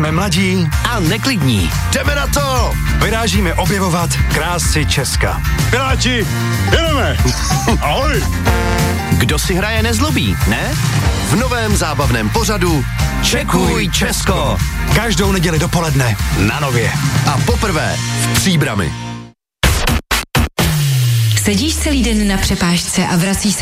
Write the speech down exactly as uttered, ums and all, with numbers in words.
Jsme mladí a neklidní. Jdeme na to! Vyrážíme objevovat krásy Česka. Piráti, jedeme! Ahoj! Kdo si hraje nezlobí, ne? V novém zábavném pořadu Čekuj Česko! Každou neděli dopoledne na Nově. A poprvé v Příbrami. Sedíš celý den na přepážce a vracíš se